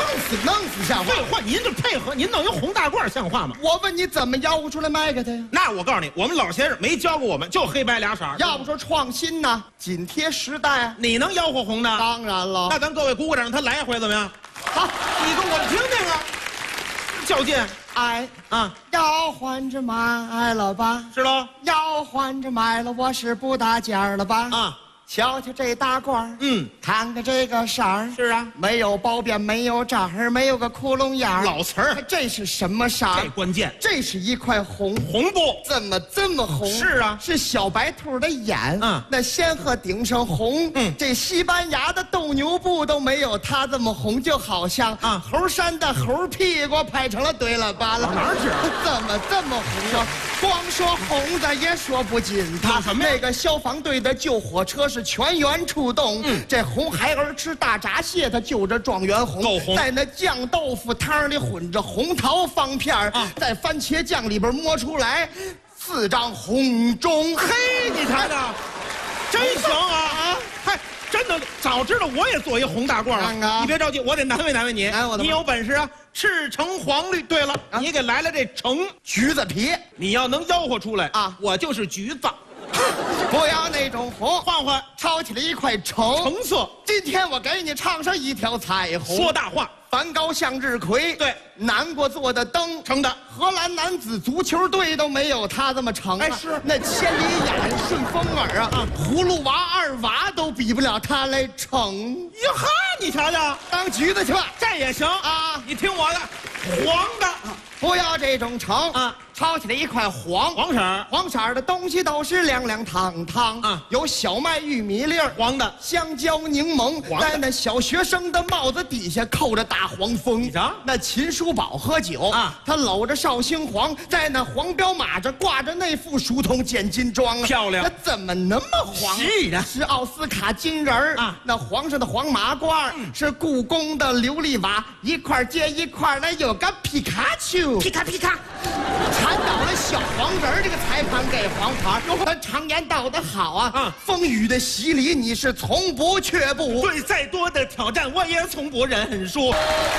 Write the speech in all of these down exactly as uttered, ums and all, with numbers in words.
死弄死像话！ 废话，您这配合，您弄一红大褂像话吗？ 我问你怎么吆喝出来卖给他呀？ 那我告诉你，我们老先生没教过我们，就黑白俩色儿。 要不说创新呢，紧贴时代啊！ 你能吆喝红的？ 当然了。 那咱各位鼓鼓掌，让他来一回怎么样？ 好， 你给我们听听啊！较劲哎啊！ 要换着买了吧？ 是喽。 要换着买了，我是不搭尖儿了吧？ 啊！ 瞧瞧这大褂儿， 嗯， 看看这个色儿， 是啊， 没有包边，没有褶儿，没有个窟窿眼儿。 老词儿， 这是什么色儿？ 这关键， 这是一块红红布， 怎么这么红？ 是啊， 是小白兔的眼。 嗯， 那仙鹤顶上红。 嗯， 这西班牙的斗牛布都没有它这么红，就好像啊， 猴山的猴屁股拍成了对了巴了。 哪儿去？ 怎么这么红啊？光说红的也说不尽它。 什么呀？ 那个消防队的救火车是全员出动。 嗯， 这红孩儿吃大闸蟹，他就着状元红。 够红。 在那酱豆腐汤里混着红桃方片儿， 啊， 在番茄酱里边摸出来四张红中。 嘿，你瞧瞧，真行啊！嗨，真的，早知道我也做一红大褂了。你别着急，我得难为难为你。 哎，我你有本事啊！赤橙黄绿。对了，啊，你给来了这橙橘子皮， 你要能吆喝出来啊， 我就是橘子。 不要那种红， 换换， 抄起了一块橙， 橙色。 今天我给你唱上一条彩虹。 说大话。 梵高向日葵， 对， 南国做的灯成的。 荷兰男子足球队都没有他这么长啊！ 哎，是那千里眼、顺风耳啊，啊葫芦娃、二娃都比不了他来成。 哟哈，你瞧瞧， 当橘子去吧， 这也行啊！ 你听我的，黄的， 不要这种橙啊， 抄起来一块黄， 黄色， 黄色的东西都是亮亮堂堂啊， 有小麦、玉米粒儿， 黄的， 香蕉、柠檬，在那小学生的帽子底下扣着大黄蜂。 你瞧， 那秦叔宝喝酒啊， 他搂着绍兴黄，在那黄标马这挂着那副书童剪金装啊， 漂亮。 那怎么那么黄？ 是的， 是奥斯卡金人儿啊， 那皇上的黄马褂，嗯，是故宫的琉璃瓦，一块接一块，那有个皮卡丘， 皮卡皮卡， 缠倒了小黄人儿，这个裁判给黄牌。他常言道得好啊， 啊， 风雨的洗礼你是从不却步， 对再多的挑战我也从不认输。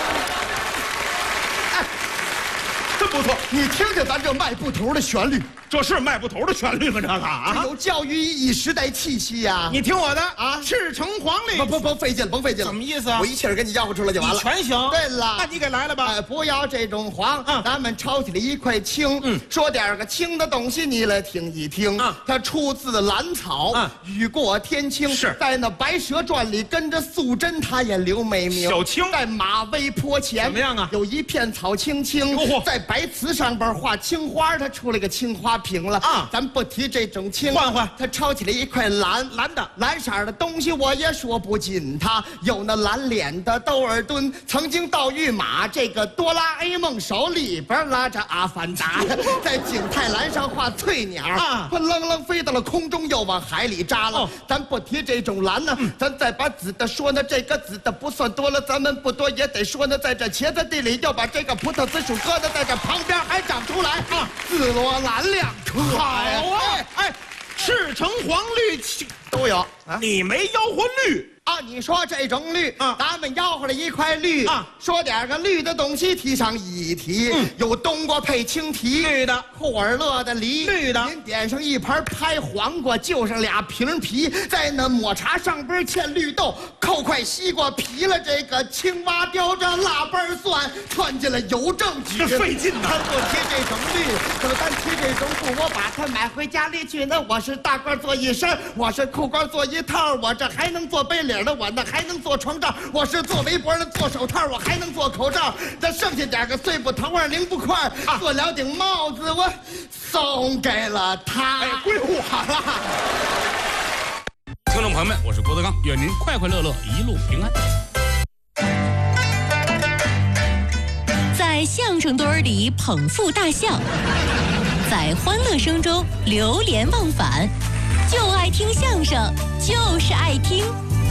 哎，真不错，你听听咱这迈步头的旋律， 这是迈步头的旋律吗？这个啊， 有教育意义、时代气息呀。 你听我的啊， 赤橙黄绿。 不不不，费劲了，甭费劲了。 什么意思啊？ 我一气儿给你吆喝出来就完了。 全行。 对了， 那你给来了吧？ 哎，不要这种黄， 嗯， 咱们抄起来一块青， 嗯， 说点个青的东西，你来听一听。 啊， 它出自兰草， 啊， 雨过天青。 是在那《白蛇传》里跟着素贞，她也留美名。 小青在马嵬坡前怎么样啊？ 有一片草青青，在白瓷上边画青花，它出了个青花瓶了啊。 咱不提这种青， 换换， 它抄起来一块蓝蓝的蓝色的东西，我也说不尽它。有那蓝脸的窦尔敦，曾经盗御马，这个哆啦 A 梦手里边拉着阿凡达，在景泰蓝上画翠鸟啊，它愣愣飞到了空中，又往海里扎了。哦，咱不提这种蓝呢，嗯，咱再把紫的说呢，这个紫的不算多了，咱们不多也得说呢，在这茄子地里又把这个葡萄紫薯疙瘩在这旁边还长出来啊，紫罗兰两颗。 好啊，哎，哎，赤橙黄绿都有啊， 你没吆喝绿。 啊，你说这种绿啊，咱们吆喝了一块绿啊， 说点个绿的东西，提上一提，嗯，有冬瓜配青提， 绿的； 库尔勒的梨， 绿的。 您点上一盘拍黄瓜，就上俩瓶皮，在那抹茶上边嵌绿豆，扣块西瓜皮了，这个青蛙叼着腊瓣蒜，串进了邮政局。 这费劲呐！ 咱不提这种绿，可咱提这种布，我把它买回家里去。那我是大褂做一身，我是裤褂做一套，我这还能做背领。领的我呢还能做床罩，我是做围脖的，做手套，我还能做口罩。这剩下点个碎布头啊、零布块，啊，做了顶帽子，我送给了他。 哎，归我了。 听众朋友们，我是郭德纲，愿您快快乐乐，一路平安。 在相声堆儿里捧腹大笑，在欢乐声中流连忘返。就爱听相声，就是爱听。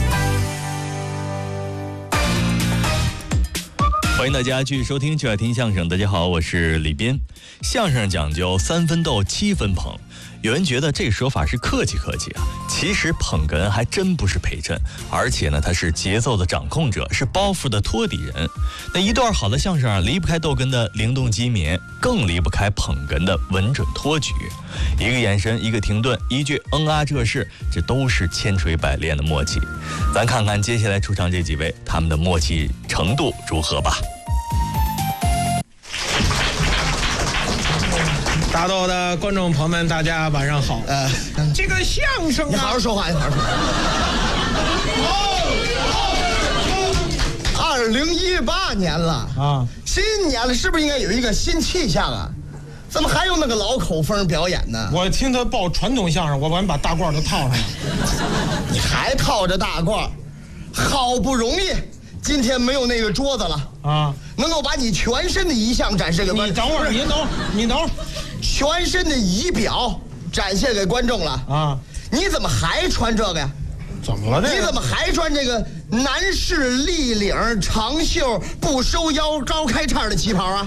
欢迎大家继续收听《就爱听相声》。大家好，我是李斌。相声讲究三分逗，七分捧。有人觉得这个说法是客气客气啊， 其实捧哏还真不是陪衬，而且呢，他是节奏的掌控者，是包袱的托底人。那一段好的相声啊，离不开逗哏的灵动机敏，更离不开捧哏的稳准托举。一个眼神，一个停顿，一句嗯啊这是，这都是千锤百炼的默契。咱看看接下来出场这几位，他们的默契程度如何吧。 大豆的观众朋友们，大家晚上好。呃，这个相声、啊， 你好好说话，你好好说话。二零一八年了啊，新年了，是不是应该有一个新气象啊？怎么还用那个老口风表演呢？ 我听他报传统相声，我完把大褂都套上了。 你还套着大褂，好不容易。今天没有那个桌子了啊，能够把你全身的仪象展示给观众。 你等会儿，你等会儿，你等会儿， 全身的仪表展现给观众了啊！你怎么还穿这个呀？ 怎么了这？ 你怎么还穿这个男士立领长袖不收腰高开叉的旗袍啊？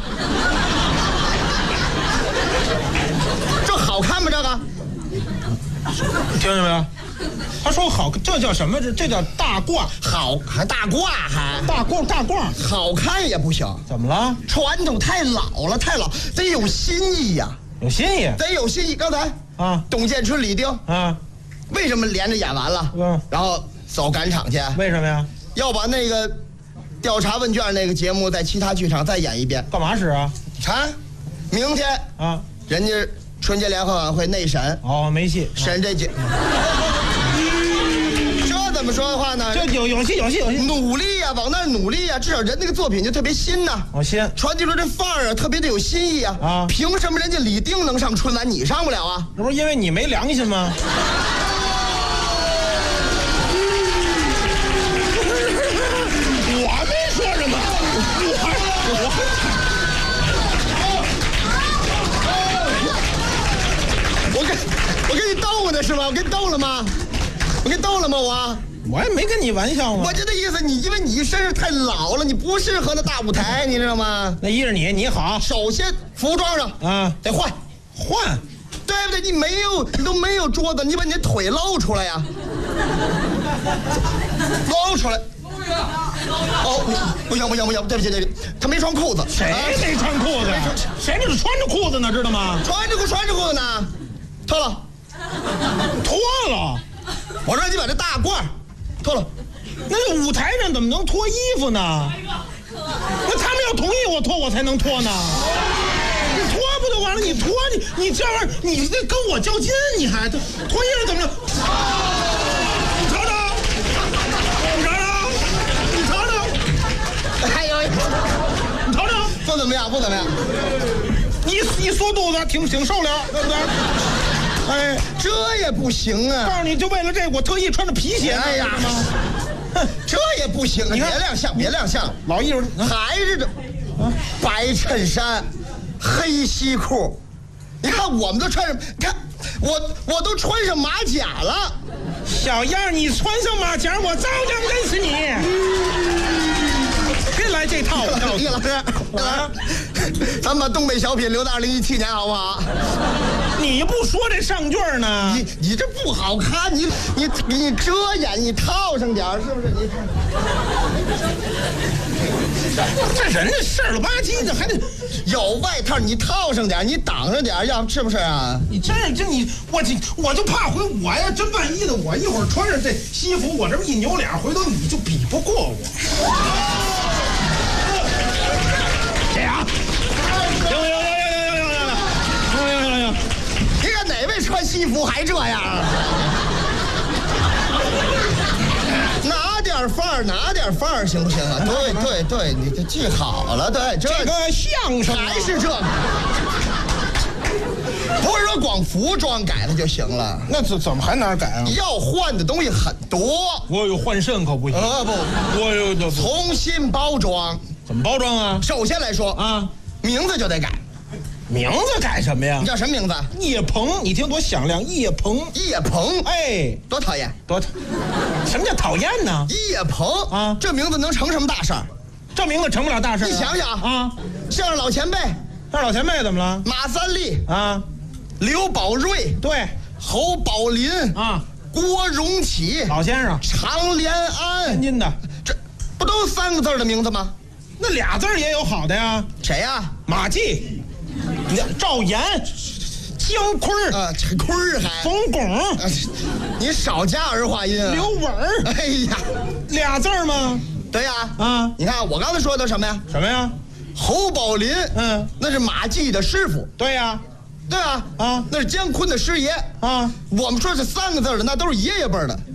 这好看吗？这个？ 听见没有？他说好，这叫什么？这这叫大褂， 好还大褂还大褂大褂， 好看也不行。 怎么了？ 传统太老了，太老，得有新意呀、啊， 有新意， 得有新意。刚才啊，董建春、李丁啊，为什么连着演完了？嗯，然后走赶场去？ 为什么呀？ 要把那个调查问卷那个节目在其他剧场再演一遍。 干嘛使啊？ 看，明天啊，人家春节联欢晚会内审。 哦，没戏， 审这节。怎么说的话呢？ 这有有戏有戏有戏， 努力呀、啊，往那儿努力呀、啊，至少人那个作品就特别新呐、啊。 我新， 传递出这范儿啊，特别的有新意啊。啊，凭什么人家李丁能上春晚，你上不了啊？ 这不是因为你没良心吗？我没说什么，我我我跟我跟你逗呢是吧？我跟你逗了吗？我跟你逗了吗？我我也没跟你玩笑嘛。 我就那意思，你因为你身上太老了，你不适合那大舞台，你知道吗？ 那依着你，你好。 首先服装上啊得换换， 对不对？你没有，你都没有桌子，你把你的腿露出来呀，露出来。哦，不行不行不行，对不起对不起，他没穿裤子。 谁没穿裤子？谁这是穿着裤子呢？知道吗？ 穿着裤穿着裤子呢，脱了， 脱了。 我让你把这大褂脱了。 那舞台上怎么能脱衣服呢？那他们要同意我脱，我才能脱呢。你脱不就完了？你脱你你这玩意儿，你这跟我较劲，你还脱衣服怎么着？你瞅瞅，你瞅瞅，你瞅瞅， 哎呦， 你瞅瞅， 不怎么样，不怎么样。 你你缩肚子挺挺瘦了，对不对？ 哎，这也不行啊！ 告诉你就为了这，我特意穿着皮鞋。 哎呀妈，这也不行啊！别亮相，别亮相！ 老艺术还是这，白衬衫，黑西裤。你看我们都穿上，看我我都穿上马甲了。 小样，你穿上马甲，我照样认识你。别来这套了， 叶老师，啊，咱们把东北小品留到二零一七年好不好？ 你不说这上句呢？ 你你这不好看，你你你遮掩，你套上点是不是？你这人这事儿了吧唧的，还得有外套，你套上点，你挡上点，要是不是啊？ 你这这你我这我就怕回我呀，真万一的，我一会儿穿上这西服，我这么一扭脸，回头你就比不过我。这样，行行行行行行行行行行行， 你看哪位穿西服还这样啊？拿点范儿，拿点范儿，行不行啊？对对对，你这记好了，对， 这个相声还是这个，不是说光服装改了就行了。 那怎怎么还哪改啊？ 要换的东西很多。 我有换肾可不行。 呃不， 我有这重新包装。 怎么包装啊？ 首先来说啊，名字就得改。 名字改什么呀？ 你叫什么名字？ 叶鹏，你听多响亮，叶鹏。 叶鹏， 哎， 多讨厌， 多讨。什么叫讨厌呢？ 叶鹏啊，这名字能成什么大事儿？ 这名字成不了大事。 你想想啊，相声老前辈， 相声老前辈怎么了？ 马三立啊， 刘宝瑞， 对， 侯宝林啊， 郭荣启、 老先生， 常连安， 天津的， 这不都三个字的名字吗？ 那俩字也有好的呀。 谁呀、啊？ 马季、赵岩、姜昆儿啊，这昆儿还冯巩、 啊，你少加儿化音啊。 刘伟儿， 哎呀， 俩字吗？ 对呀、 啊，啊， 你看我刚才说的什么呀？ 什么呀？ 侯宝林， 嗯， 那是马季的师傅。 对呀， 对啊， 啊， 那是姜昆的师爷啊。 我们说是三个字的，那都是爷爷辈的。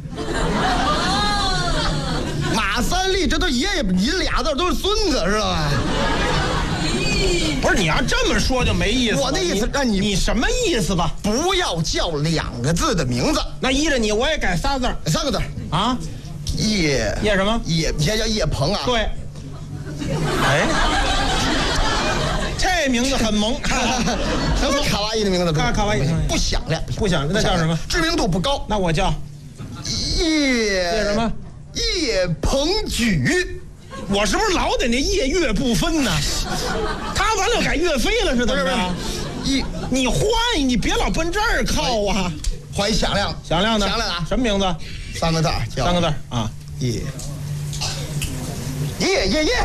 马三立这都爷爷，你俩字都是孙子，知道吧？ 不是，你要这么说就没意思了。 我那意思让你你什么意思吧？ 不要叫两个字的名字， 那依着你，我也改仨字三个字啊。 叶叶什么？ 叶也叫叶鹏啊。 对。哎，这名字很萌。 什么卡哇伊的名字？ 卡卡哇伊不响亮， 不响亮，那叫什么？ 知名度不高。 那我叫叶叶什么？ 叶鹏举。 我是不是老得那叶岳不分呢？他完了改岳飞了是怎么着？ 一你换，你别老奔这儿靠啊！ 换一响亮， 响亮的， 响亮啊！ 什么名字？ 三个字， 三个字啊！ 叶叶叶叶，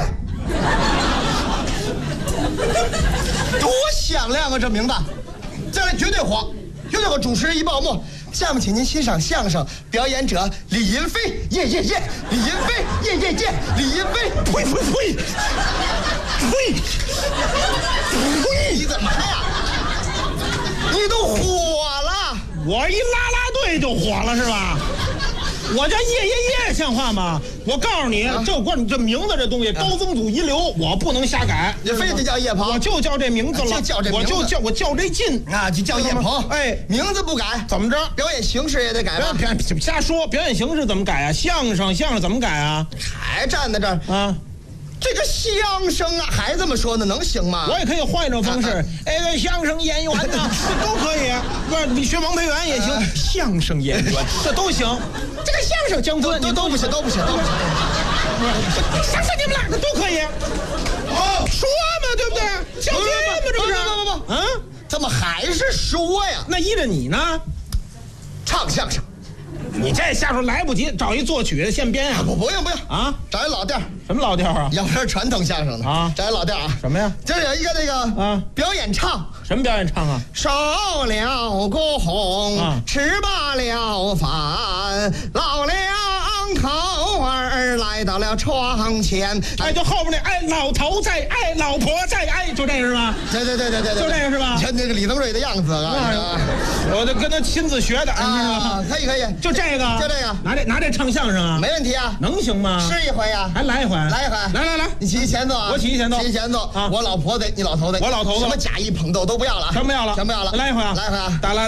多响亮啊！这名字，将来绝对火，绝对火！主持人一报幕。下面请您欣赏相声表演者李银飞，耶耶耶！李银飞，耶耶耶！李银飞， 呸呸呸！呸！ 呸！你怎么呀？你都火了！ 我一啦啦队就火了是吧？我叫叶叶叶，像话吗？我告诉你，这关你这名字这东西，高宗祖遗留，我不能瞎改。 你非得叫叶鹏， 我就叫这名字了， 就叫这名字， 我就叫我叫这劲啊，就叫叶鹏。 哎， 名字不改， 怎么着？ 表演形式也得改吧？ 表演瞎说，表演形式怎么改啊？相声相声怎么改啊？ 还站在这儿啊？ 这个相声啊，还这么说呢，能行吗？ 我也可以换一种方式，哎，个相声演员呢，这都可以。不是，你学王培元也行，相声演员这都行。这个相声姜昆， 都都不行，都不行，都不行。 啥事你们俩都可以。哦，说嘛，对不对？较劲嘛，这不是？ 不不不， 啊， 怎么还是说呀？ 那依着你呢， 唱相声。 你这下属来不及，找一作曲的现编啊！ 不，不用不用啊， 找一老调。 什么老调啊？ 要不然传统相声的啊， 找一老调啊。 什么呀？ 这有一个那个啊， 表演唱。 什么表演唱啊？ 烧了锅，啊、吃罢了饭，老两口儿来到了床前。 哎，就后边那哎，老头在哎，老婆在哎，就这个是吧？ 对对对对对对， 就这个是吧？ 你看那个李增瑞的样子啊，啊我就跟他亲自学的啊，可以可以， 就这个， 就这个， 拿这拿这唱相声啊， 没问题啊， 能行吗？ 试一回呀， 还来一回， 来一回， 来来来， 你起前奏啊， 我起前奏， 起前奏啊，我老婆的，你老头的， 我老头子， 什么假意捧逗都不要了， 全不要了， 全不要了， 来一回啊， 来一回啊， 打来。